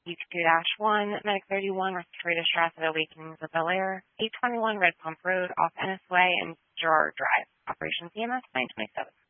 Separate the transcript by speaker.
Speaker 1: UT2-1, Medic 31, Respiratory Distress at Awakenings of Bel Air, 821 Red Pump Road, off Ennis Way and Gerard Drive. Operations EMS 927.